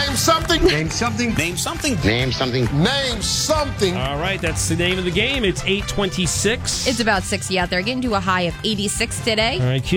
Name something. Name something. Name something. Name something. Name something. All right, that's the name of the game. It's 8:26. It's about 60 out there, getting to a high of 86 today. All right,